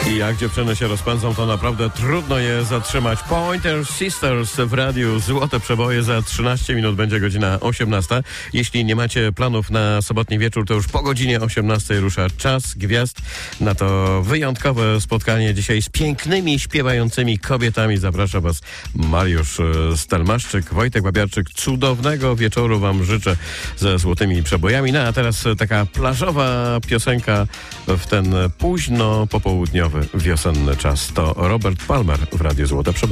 I jak dziewczyny się rozpędzą, to naprawdę trudno je zatrzymać. Pointer Sisters w radiu Złote Przeboje. Za 13 minut będzie godzina 18. Jeśli nie macie planów na sobotni wieczór, to już po godzinie 18 rusza Czas Gwiazd. Na to wyjątkowe spotkanie dzisiaj z pięknymi, śpiewającymi kobietami. Zaprasza Was Mariusz Stelmaszczyk, Wojtek Babiarczyk. Cudownego wieczoru Wam życzę ze Złotymi Przebojami. No a teraz taka plażowa piosenka w ten późno popołudniowy, wiosenny czas. To Robert Palmer w Radiu Złote Przeboje.